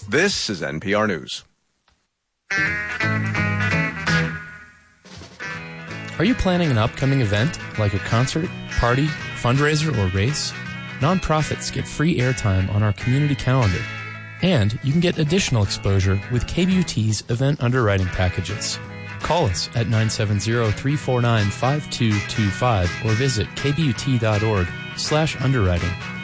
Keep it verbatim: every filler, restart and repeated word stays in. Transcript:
This is N P R News. Are you planning an upcoming event like a concert, party, fundraiser, or race? Nonprofits get free airtime on our community calendar, and you can get additional exposure with K B U T's event underwriting packages. Call us at nine seven zero, three four nine, five two two five or visit kbut.org slash underwriting